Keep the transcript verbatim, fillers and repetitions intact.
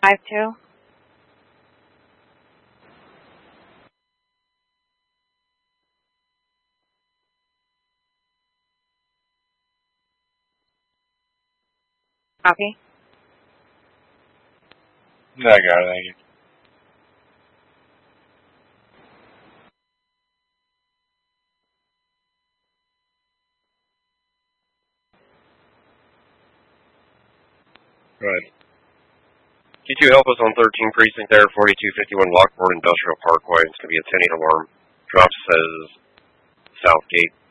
five two. Copy. I got it, thank you. Right. Can you help us on thirteen Precinct there, forty-two fifty-one Lockport Industrial Parkway? It's going to be a ten eight alarm. Drop says Southgate.